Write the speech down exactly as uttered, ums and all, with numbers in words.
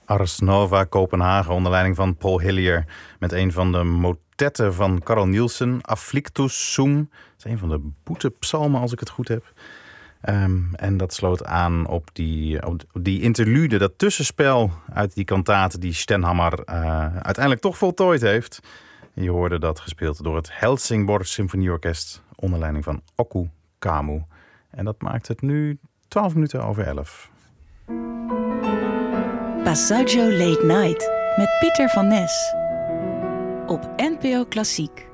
Ars Nova Kopenhagen onder leiding van Paul Hillier met een van de motetten van Carl Nielsen, Afflictus Sum. Dat is een van de boetepsalmen, als ik het goed heb. Um, en dat sloot aan op die, op die interlude, dat tussenspel uit die kantate die Stenhammar uh, uiteindelijk toch voltooid heeft. En je hoorde dat gespeeld door het Helsingborg Symfonieorkest onder leiding van Okko Kamu. En dat maakt het nu twaalf minuten over elf. Passaggio Late Night met Pieter van Nes op N P O Klassiek.